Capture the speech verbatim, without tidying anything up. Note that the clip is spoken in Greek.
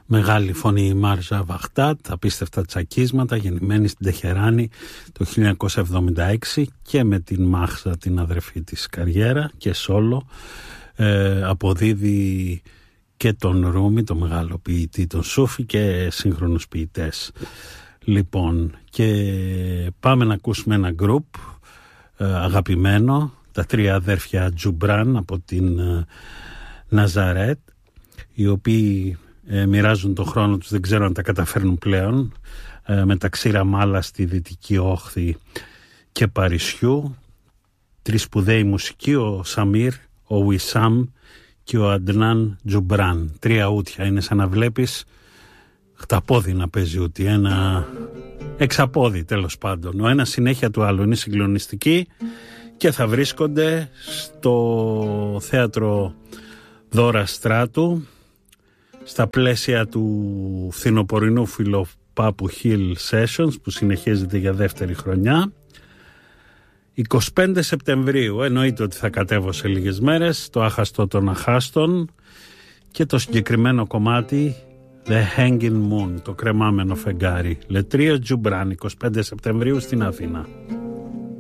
Μεγάλη φωνή η Μάρζα Βαχτάτ, απίστευτα τσακίσματα, γεννημένη στην Τεχεράνη το χίλια εννιακόσια εβδομήντα έξι και με την Μάχζα, την αδερφή της, καριέρα και σόλο. Ε, αποδίδει και τον Ρούμι, τον μεγάλο ποιητή, τον Σούφι, και σύγχρονους ποιητές. Λοιπόν, και πάμε να ακούσουμε ένα γκρουπ ε, αγαπημένο, τα τρία αδέρφια Τζουμπράν από την ε, Ναζαρέτ, οι οποίοι ε, μοιράζουν τον χρόνο τους, δεν ξέρω αν τα καταφέρνουν πλέον, ε, μεταξύ Ραμάλα στη Δυτική Όχθη και Παρισιού. Τρεις σπουδαίοι μουσικοί, ο Σαμίρ, ο Ουισάμ και ο Αντνάν Τζουμπράν. Τρία ούτια, είναι σαν να βλέπεις χταπόδι να παίζει ούτι, ένα εξαπόδι τέλος πάντων. Ο ένας συνέχεια του άλλου, είναι συγκλονιστικοί και θα βρίσκονται στο θέατρο Δώρα Στράτου στα πλαίσια του φθινοπορεινού Φιλοπάπου Hill Sessions που συνεχίζεται για δεύτερη χρονιά. εικοστή πέμπτη Σεπτεμβρίου, εννοείται ότι θα κατέβω σε λίγες μέρες, το άχαστο των αχάστων, και το συγκεκριμένο κομμάτι The Hanging Moon, το κρεμάμενο φεγγάρι. Λετρία Τζουμπράν, εικοστή πέμπτη Σεπτεμβρίου στην Αθήνα.